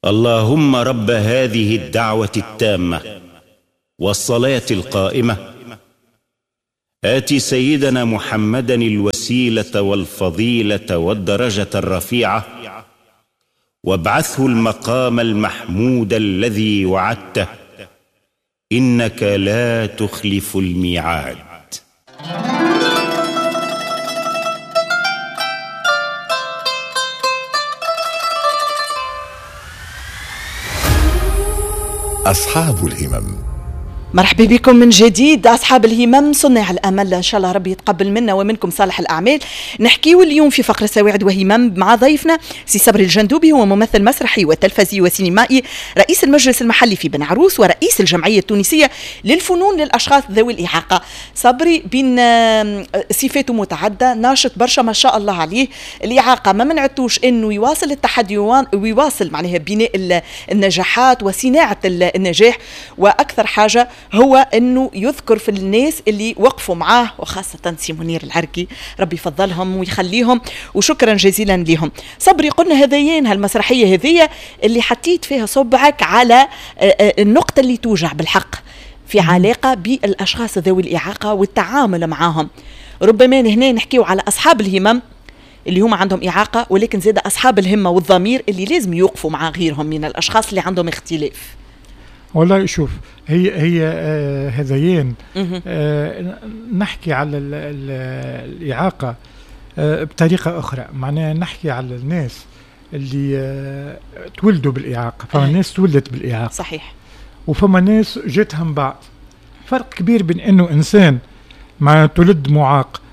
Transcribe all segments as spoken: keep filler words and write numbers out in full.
اللهم رب هذه الدعوة التامة والصلاة القائمة آت سيدنا محمدا الوسيلة والفضيلة والدرجة الرفيعة وابعثه المقام المحمود الذي وعدته إنك لا تخلف الميعاد. أصحاب الهمم، مرحبا بكم من جديد أصحاب الهمم صناع الأمل، إن شاء الله ربي يتقبل منا ومنكم صالح الأعمال. نحكيو اليوم في فقرة سواعد وهمم مع ضيفنا سي صبري الجندوبي، هو ممثل مسرحي وتلفزي وسينمائي، رئيس المجلس المحلي في بن عروس ورئيس الجمعية التونسية للفنون للأشخاص ذوي الإعاقة. صبري بين صفاته متعددة، ناشط برشا ما شاء الله عليه. الإعاقة ما منعتوش إنه يواصل التحدي ويواصل معناها بناء النجاحات وصناعة النجاح، وأكثر حاجة هو انه يذكر في الناس اللي وقفوا معاه، وخاصه سي منير العركي ربي يفضلهم ويخليهم، وشكرا جزيلا لهم. صبري، قلنا هذيين هالمسرحيه هذية اللي حطيت فيها صبعك على النقطه اللي توجع بالحق في علاقه بالاشخاص ذوي الاعاقه والتعامل معهم. ربما هنا نحكيو على اصحاب الهمم اللي هم عندهم إعاقة، ولكن زاد أصحاب الهمة والضمير اللي لازم يوقفوا مع غيرهم من الأشخاص اللي عندهم اختلاف. والله شوف، هي هي آه هذيين آه نحكي على ال ال الإعاقة آه بطريقة أخرى، معناها نحكي على الناس اللي آه تولدوا بالإعاقة. فما ناس تولدت بالإعاقة صحيح، وفما ناس جتهم بعد. فرق كبير بين إنه إنسان ما تولد معاق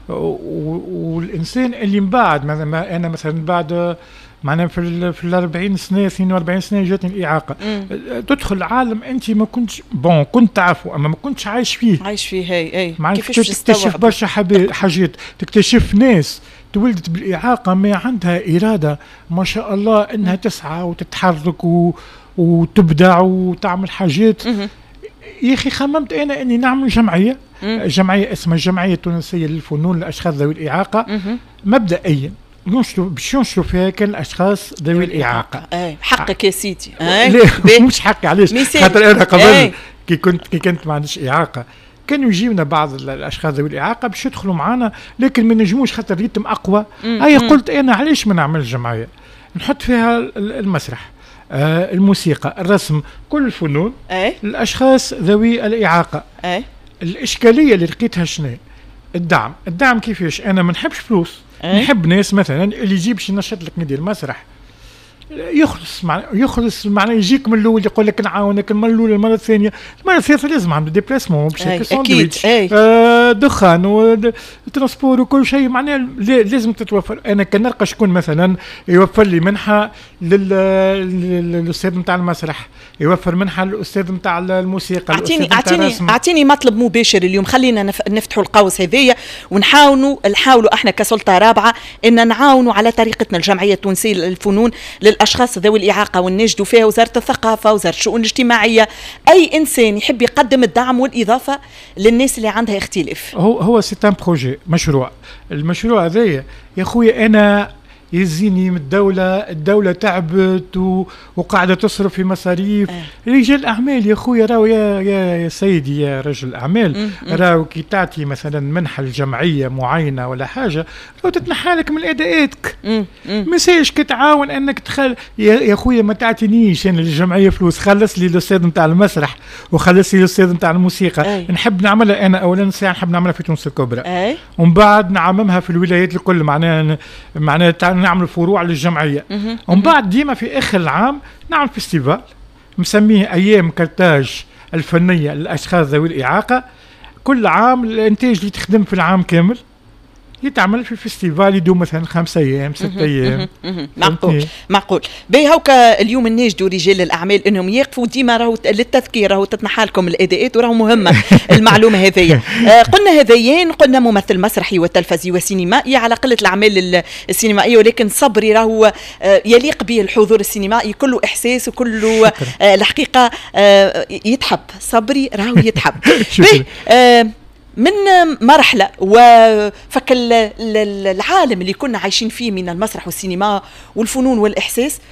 والإنسان اللي من بعد، مثلا أنا مثلا بعد معنا في ال في الأربعين سنة اثنين وأربعين سنة جاتني الإعاقة. مم. تدخل عالم أنت ما كنتش بون كنت تعرفه أما ما كنتش عايش فيه عايش فيه هاي أي كيفاش تكتشف برشا حاجات، تكتشف ناس تولدت بالإعاقة ما عندها إرادة ما شاء الله إنها تسعى وتتحرك و... وتبدع وتعمل حاجات. مم. يا أخي خممت أنا إني نعمل جمعية. مم. جمعية اسمها الجمعية التونسية للفنون للأشخاص ذوي الإعاقة. مم. مبدئيا ننشروا باش ننشروا فيها كان الاشخاص ذوي الاعاقه. اي حقك يا سيدي. ليه مش حقي؟ علاش؟ خاطر انا قبل كي كنت كي كنت ما عنديش اعاقه كانوا يجيونا بعض الاشخاص ذوي الاعاقه باش يدخلوا معنا، لكن ما نجموش خاطر ريتم اقوى. اي قلت انا علاش ما نعمل جمعيه نحط فيها المسرح، آه الموسيقى، الرسم، كل الفنون الاشخاص ذوي الاعاقه. أي. الاشكاليه اللي لقيتها شنو؟ الدعم. الدعم كيفاش؟ انا ما نحبش فلوس. أه؟ نحب ناس مثلا اللي يجيب باش ينشط لك نادي المسرح يخلص مع يخلص معناه يجيك من الاول يقول لك نعاونك، المره الاولى المره الثانيه المره الثالثه لازم عنده ديبلاسمون باش ياكل ساندويتش، آه دخان وترانسبور وكل شيء، معناه لازم تتوفر. انا كان نلقى شكون مثلا يوفر لي منحه للاستاذ نتاع المسرح، يوفر منحه للاستاذ نتاع الموسيقى. اعطيني اعطيني اعطيني مطلب مباشر اليوم، خلينا نفتحوا القوس هذيا ونحاولوا نحاولوا احنا كسلطه رابعه ان نعاونوا على طريقتنا الجمعيه التونسيه للفنون للأشخاص ذوي الإعاقة، ونجدوا فيها وزارة الثقافة، وزارة الشؤون الاجتماعية، أي إنسان يحب يقدم الدعم والإضافة للناس اللي عندها اختلاف. هو هو سيتان بروجي، مشروع. المشروع هذا يا أخوي أنا يزيني من الدولة، الدولة تعبت وقاعدة تصرف في مصاريف. آه. رجال أعمال يا أخويا راو يا, يا, يا سيدي يا رجل أعمال، راو كي تعطي مثلا منحة الجمعية معينة ولا حاجة راو تتنحى لك من أداءاتك. مساش كتعاون أنك تخل يا, يا أخويا ما تعطينيش أنا الجمعية فلوس، خلص لي الأستاذ نتاع المسرح وخلص لي الأستاذ نتاع الموسيقى. آه. نحب نعملها أنا أولا ساعة نحب نعملها في تونس الكبرى. آه. ومن بعد نعممها في الولايات الكل، معناها معناها نعمل فروع للجمعية. ومن بعد ديما في آخر العام نعمل فيستيفال مسميه أيام كرتاج الفنية للأشخاص ذوي الإعاقة. كل عام الإنتاج اللي تخدم في العام كامل يتعمل في الفيستيفال، يدوم مثلا خمسة أيام ستة أيام. معقول معقول. بي هوكا اليوم الناجدوا رجال الأعمال إنهم يقفوا ديما راهو للتذكير، راهو تتنحى لكم الأداءات وراهو مهمة المعلومة هذية. آه قلنا هذيين، قلنا ممثل مسرحي وتلفزي وسينمائي على قلة الأعمال السينمائية، ولكن صبري راهو آه يليق به الحضور السينمائي، كله إحساس وكله آه الحقيقة آه يتحب. صبري راهو يتحب. بي آه من مرحلة وفك العالم اللي كنا عايشين فيه من المسرح والسينما والفنون والإحساس،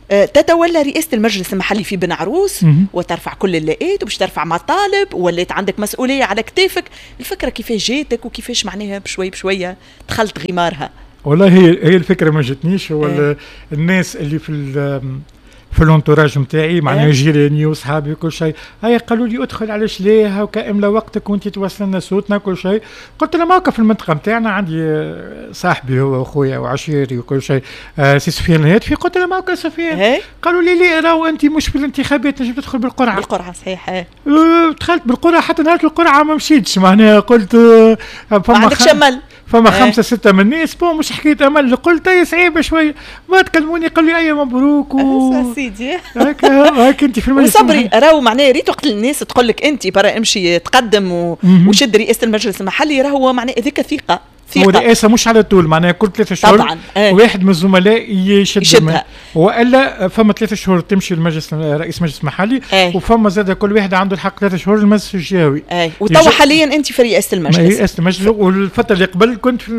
تتولى رئاسة المجلس المحلي في بن عروس وترفع كل اللائات وباش ترفع مطالب ولات عندك مسؤولية على كتافك. الفكرة كيفاش جاتك وكيفاش معناها بشوي بشوية دخلت غمارها؟ والله هي هي الفكرة ما جتنيش. هو اه. الناس اللي في في الانتوراج نتاعي معناها جيراني وصحابي وكل شيء هيا قالوا لي ادخل علاش ليه وكامل وقتك وانت توصلنا صوتنا كل شيء. قلت لهم هاكا في المنطقه نتاعنا عندي صاحبي هو اخويا وعشيري وكل شيء آه سي سفيان الهاتفي. قلت لهم هاكا سفيان. قالوا لي ليه راهو انت مش في الانتخابات نجم تدخل بالقرعه. بالقرعه صحيح. اه دخلت بالقرعه حتى نهار القرعه ما مشيتش معناها قلت آه ما عندكش امل. فما اه. خمسة ستة من الناس بون مش حكاية أمل. قلت هي صعيبة شوية ما تكلموني قالوا لي أي مبروك و... سيدي هكا هاك أنت في المجلس. وصبري راهو معناه ريت وقت الناس تقول لك أنت برا امشي تقدم و... وشد رئاسة المجلس المحلي راهو معناه ذيك ثقة. ورئاسة مش على طول معناها كل ثلاثة شهور طبعا. واحد من الزملاء يشد يشدها والا فما ثلاثة شهور تمشي المجلس رئيس مجلس محلي أي. وفما زاد كل واحد عنده الحق ثلاثة شهور المجلس الجهوي. وتوا حاليا انت في رئاسة المجلس. رئاسة المجلس والفترة اللي قبل كنت في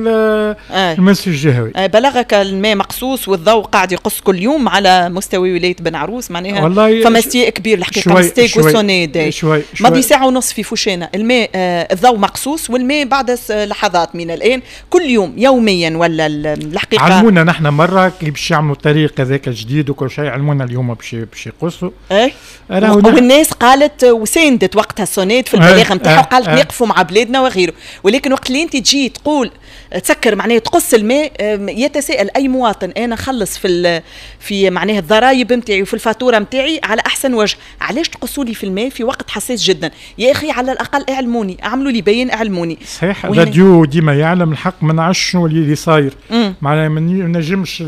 المجلس الجهوي. بلغك الماء مقصوص والضوء قاعد يقص كل يوم على مستوى ولاية بن عروس معناها فما استياء كبير الحقيقة ستيك والسونيد. ماضي ساعة ونص في فوشينا الماء الضوء مقصوص والماء بعد لحظات من الآن كل يوم يوميا ولا الحقيقه. علمونا نحن مره كي باش يعملوا الطريق هذاك الجديد وكل شيء علمونا اليوم باش باش يقصوا. ايه والناس قالت وساندت وقتها السونيت في البلاغ نتاعها وقالت نقفوا مع بلادنا وغيره. ولكن وقت اللي انت تجي تقول تسكر معناه تقص الماء يتساءل اي مواطن انا خلص في في معناه الضرائب نتاعي وفي الفاتوره نتاعي على احسن وجه علاش تقصوا لي في الماء في وقت حساس جدا؟ يا اخي على الاقل اعلموني اعملوا لي بيان اعلموني. صحيح الراديو ديما يعلم الحق ما نعرفش شنو اللي صاير معناها ما نجمش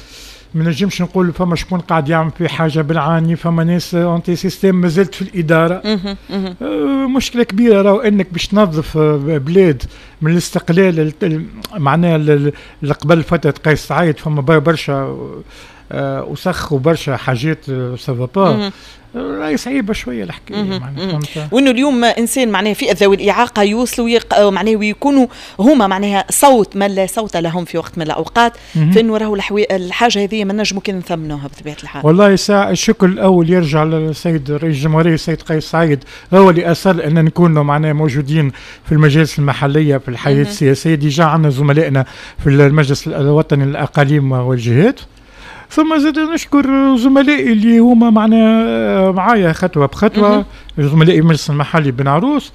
ما نجمش نقول فما شكون قاعد يعمل في حاجه بالعاني. فما ناس انتي سيستيم مازلت في الاداره. مم. مم. آه مشكله كبيره راهو انك باش تنظف بلاد من الاستقلال معناها اللي قبل فتره قيس سعيد فما برشا آه وسخ وبرشا حاجات سافابا راهي صعيبه شويه الحكايه معناها. وانه اليوم انسان معناها في ذوي الاعاقه يوصلوا يق... معناها ويكونوا هما معناها صوت من لا صوت لهم في وقت من الاوقات. فانه راهو الحوي... الحاجه هذه ما نجموا كي نثمنوها بطبيعه الحال. والله ساعة الشكر الاول يرجع للسيد رئيس الجمهوريه السيد قيس سعيد هو اللي اصر ان نكونوا معناها موجودين في المجالس المحليه في الحياه السياسيه. ديجا عندنا زملائنا في المجلس الوطني للاقاليم والجهات. ثم زاد نشكر زملائي اللي هما معنا معايا خطوه بخطوه زملائي المجلس المحلي بن عروس.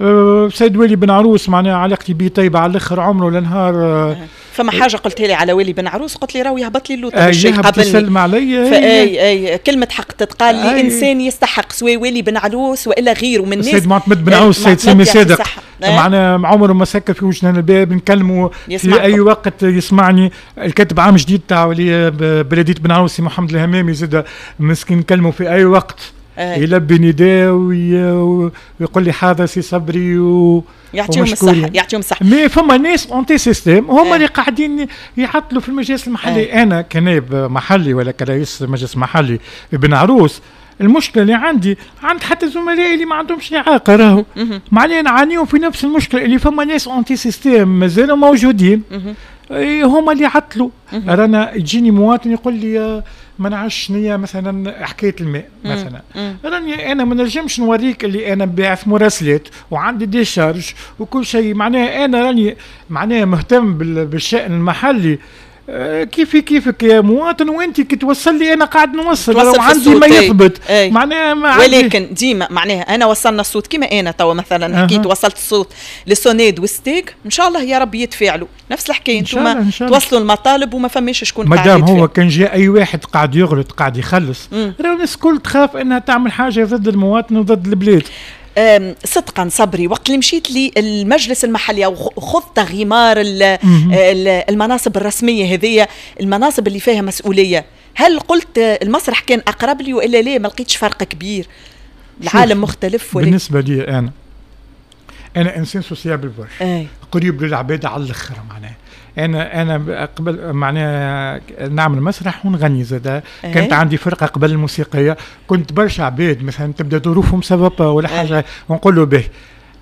أه سيد والي بن عروس معناها علاقتي بيه طيبه على الاخر عمره لنهار. أه فما حاجه قلتها لي على والي بن عروس قلت لي راهو يهبط لي اللوطه باش أه يقبلني يسلم عليا. اي اي كلمه حق تتقال لي انسان يستحق سواء والي بن عروس والا غيره من الناس. السيد معتمد بن عروس السيد سامي صادق معنا عمره ما سكر في وجهنا الباب نكلمه في اي وقت يسمعني. الكاتب عام جديد تاع ولي بلديه بن عروس محمد الهمامي زاد مسكين نكلمه في اي وقت. آه. يلبي نداء ويقول لي حاضر سي صبري و يعطيهم الصحة يعطيهم الصحة. مي فما ناس اونتي سيستيم هما آه. اللي قاعدين يعطلوا في المجلس المحلي. آه. انا كنائب محلي ولا كرئيس مجلس محلي بن عروس المشكله اللي عندي عند حتى زملائي اللي ما عندهمش اعاقه راهو معناها نعانيهم في نفس المشكله اللي فما ناس اونتي سيستيم مازالوا موجودين. هما اللي عطلوا. رانا يجيني مواطن يقول لي ما نعرفش شنيا مثلا حكايه الماء مثلا. راني انا ما نجمش نوريك اللي انا باعث مراسلات وعندي ديشارج وكل شيء معناها انا راني معناها مهتم بالشأن المحلي كيفي كيفك يا مواطن وانت كي توصل لي انا قاعد نوصل وعندي ما يثبت معناها ما ولكن ديما معناها انا وصلنا الصوت كما انا توا مثلا حكيت أه. وصلت الصوت للسونيد والستيك ان شاء الله يا رب يتفاعلوا نفس الحكايه انتم توصلوا المطالب وما فماش شكون قاعد يتفاعل. مادام هو كان جاء اي واحد قاعد يغلط قاعد يخلص راهو الناس الكل تخاف انها تعمل حاجه ضد المواطن وضد البلاد. صدقا صبري وقت اللي مشيت للمجلس المحلي او خضت غمار المناصب الرسميه هذه المناصب اللي فيها مسؤوليه هل قلت المسرح كان اقرب لي والا لا ما لقيتش فرق كبير؟ العالم مختلف ولا بالنسبه لي انا انا انسان سوسيابل برشا قريب للعباد على الاخر معناها. انا انا قبل معناها نعمل مسرح ونغني زاده. أه. كانت عندي فرقه قبل الموسيقيه كنت برشا عباد مثلا تبدا ظروفهم سبب ولا حاجه. أه. ونقول له به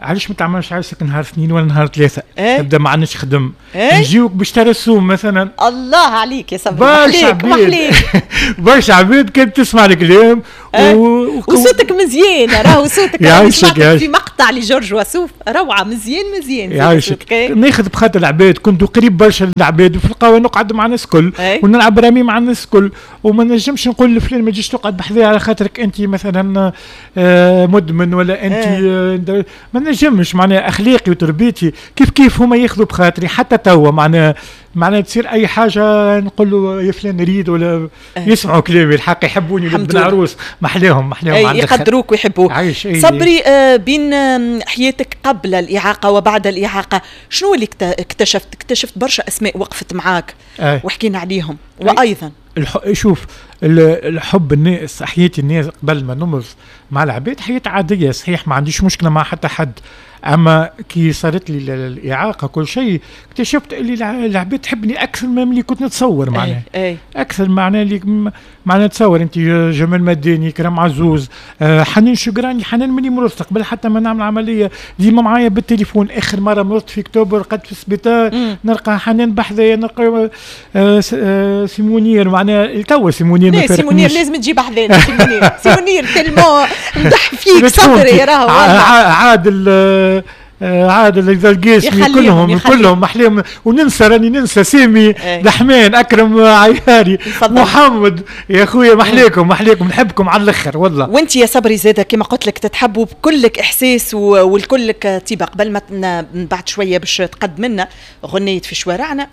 علاش ما تعملش عرسك نهار اثنين ولا نهار ثلاثه؟ إيه؟ تبدا ما عندناش خدم، إيه؟ نجيوك باش ترسوم مثلا. الله عليك يا صبري، برشا عباد برشا عباد كانت تسمع الكلام إيه؟ و... وصوتك مزيان، راهو صوتك يعيشك يعيشك في مقطع لجورج وسوف روعه، مزيان مزيان يعيشك. ناخذ بخاطر العباد، كنت قريب برشا للعباد وفي القهوه نقعد مع الناس الكل ونلعب رامي مع الناس الكل، وما نجمش نقول لفلان ما تجيش تقعد بحذايا على خاطرك انت مثلا آه مدمن ولا انت آه ما نجمش. معناها اخلاقي وتربيتي كيف كيف هما ياخذوا بخاطري حتى توا. معناها معناها تصير اي حاجه نقول له يا فلان نريد ولا أه. يسمعوا كلامي الحق، يحبوني بن عروس، محلاهم محلاهم يقدروك ويحبوك. صبري آه بين حياتك قبل الاعاقه وبعد الاعاقه شنو اللي اكتشفت؟ اكتشفت برشا اسماء وقفت معاك أه. وحكينا عليهم. وايضا الح... شوف الحب الناس، حياة الناس قبل ما نمر مع العباد حياة عادية صحيح، ما عنديش مشكلة مع حتى حد، اما كي صارت لي الاعاقه كل شيء اكتشفت اللي العباد تحبني اكثر من اللي كنت نتصور. معناه أي. اكثر معناه اللي معناه تصور انت جمال مداني، كرم عزوز، آه حنان شقراني، حنان مني مرضت قبل حتى ما نعمل عمليه ديما معايا بالتليفون. اخر مره مرضت في اكتوبر قد في السبيطار نلقى حنان بحذايا، نلقى آه آه سيمونير. معناه توا سيمونير ما فارقنيش. سيمونير لازم تجيب حذانا. سيمونير سيمونير تلمو مدح فيك صبري راهو عادل آه آه عادل اذا القاسمي كلهم كلهم محليهم، وننسى راني ننسى سامي دحمان، اكرم عياري، محمد يا خويا، محليكم محليكم نحبكم على الاخر والله. وانت يا صبري زاده كما قلت لك تتحبوا بكلك احساس والكلك طيبه. قبل ما بعد شويه باش تقدم لنا غنيه في شوارعنا،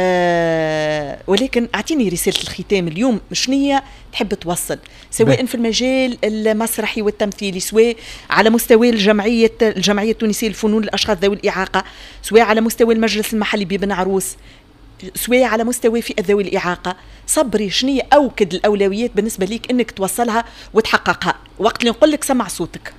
آه ولكن اعطيني رساله الختام اليوم شنية تحب توصل، سواء في المجال المسرحي والتمثيلي، سواء على مستوى الجمعيه الجمعيه التونسيه للفنون للاشخاص ذوي الاعاقه، سواء على مستوى المجلس المحلي ببن عروس، سواء على مستوى فئه ذوي الاعاقه. صبري شنية اوكد الاولويات بالنسبه ليك انك توصلها وتحققها وقت اللي نقول لك سمع صوتك؟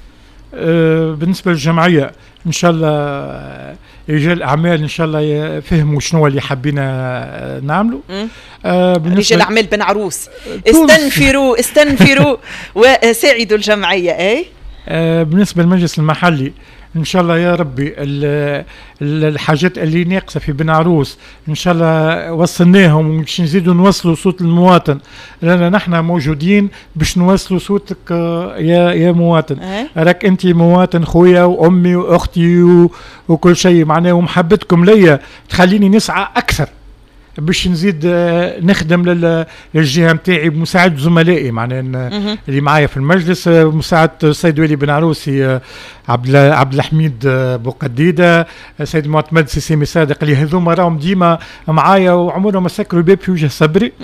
أه بالنسبه للجمعيه ان شاء الله رجال الاعمال ان شاء الله يفهموا شنو اللي حابين نعملوا. آه رجال اعمال بن عروس استنفروا استنفروا وساعدوا الجمعيه. اي آه بالنسبه للمجلس المحلي ان شاء الله يا ربي الحاجات اللي ناقصه في بن عروس ان شاء الله وصلناهم، ومش نزيدوا نوصلوا صوت المواطن، لان نحن موجودين باش نوصلوا صوتك يا يا مواطن. أه؟ راك انت مواطن خويا وامي واختي وكل شيء معناه، ومحبتكم ليا تخليني نسعى اكثر باش نزيد نخدم للجهه نتاعي بمساعده زملائي معناه اللي معايا في المجلس، مساعده السيد ولي بن عروسي، عبد عبد الحميد بوقديده، سيد معتمد سيسي صادق، اللي هذوما راهم ديما معايا وعمرهم ما سكروا الباب في وجه صبري.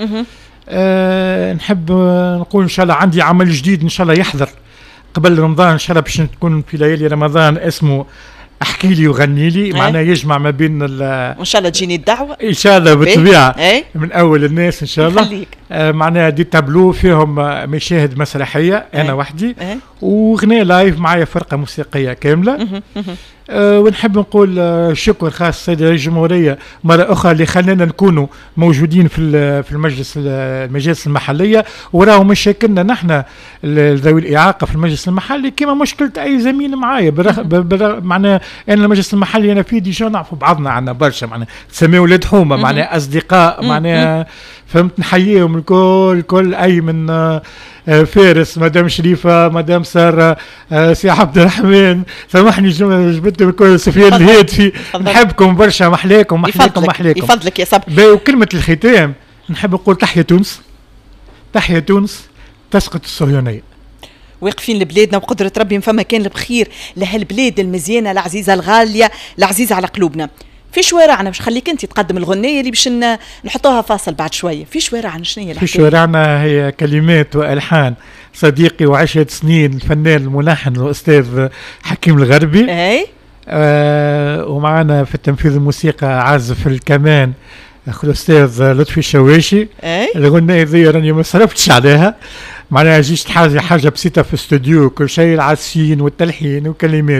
أه نحب نقول ان شاء الله عندي عمل جديد ان شاء الله يحضر قبل رمضان ان شاء الله، باش تكون في ليالي رمضان اسمه احكي لي وغني لي. معناه يجمع ما بين وان شاء الله تجيني الدعوه ان شاء الله بالطبيعه من اول الناس ان شاء الله. آه معناها دي تابلو فيهم مشاهد مسرحيه انا وحدي وغناء لايف معايا فرقه موسيقيه كامله. أه ونحب نقول أه شكر خاص سيد رئيس الجمهورية مرة أخرى اللي خلينا نكونوا موجودين في في المجلس المجالس المحلية، وراهو مشاكلنا نحن ذوي الإعاقة في المجلس المحلي كما مشكلة أي زميل معايا. معناه أنا المجلس المحلي أنا فيه ديجا نعرفوا بعضنا، عنا برشا معناه تسميه ولاد حومة، معناه أصدقاء، معناه فهمت نحييهم الكل الكل، أي من آه فارس، مدام شريفة، مدام سارة، آه سي عبد الرحمن، سامحني جبت الكل، سفيان الهاتفي، نحبكم برشا، محلاكم محلاكم محلاكم. يفضلك يا صبري. وكلمة الختام نحب نقول تحية تونس، تحية تونس تسقط الصهيونية. واقفين لبلادنا وقدرة ربي فما كان البخير لهالبلاد المزيانة العزيزة الغالية العزيزة على قلوبنا. في شوارعنا باش خليك انت تقدم الغنية اللي باش نحطوها فاصل بعد شوية. في شوارعنا شنو هي الحكاية؟ في شوارعنا هي كلمات والحان صديقي وعشرة سنين الفنان الملحن الاستاذ حكيم الغربي. اي آه ومعنا في التنفيذ الموسيقى عازف الكمان الاستاذ لطفي الشواشي. اي الغنية ذي راني ما صرفتش عليها، معناها جيت حاجه حاجه بسيطه في استوديو، كل شيء العزفين والتلحين وكلمات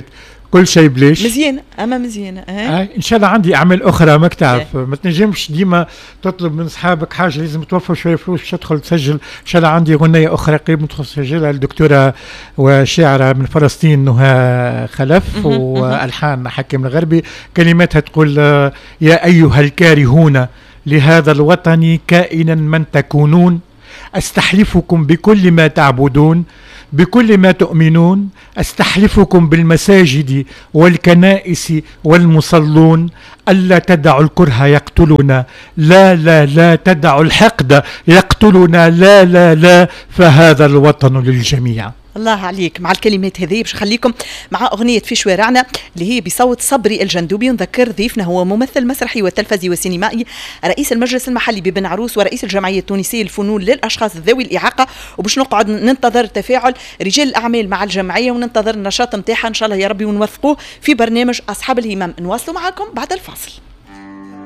كل شيء بليش مزيانه اما مزيانه آه. ان شاء الله عندي اعمال اخرى ما تعرف ما تنجمش ديما تطلب من اصحابك حاجه لازم توفر شويه فلوس باش تدخل تسجل. ان شاء الله عندي غنيه اخرى قريب ندخل تسجلها الدكتوره وشاعره من فلسطين نهى خلف والحان حكيم الغربي. كلماتها تقول يا ايها الكارهون لهذا الوطن كائنا من تكونون استحلفكم بكل ما تعبدون بكل ما تؤمنون استحلفكم بالمساجد والكنائس والمصلون ألا تدعوا الكره يقتلنا لا لا لا تدعوا الحقد يقتلنا لا لا لا فهذا الوطن للجميع. الله عليك مع الكلمات هذه. باش نخليكم مع أغنية في شوارعنا اللي هي بصوت صبري الجندوبي. ونذكر ضيفنا هو ممثل مسرحي وتلفزي وسينمائي، رئيس المجلس المحلي ببن عروس ورئيس الجمعية التونسية للفنون للأشخاص ذوي الإعاقة. وباش نقعد ننتظر تفاعل رجال الأعمال مع الجمعية وننتظر النشاط نتاعها إن شاء الله يا ربي ونوثقوه في برنامج أصحاب الهمم. نواصلوا معكم بعد الفاصل.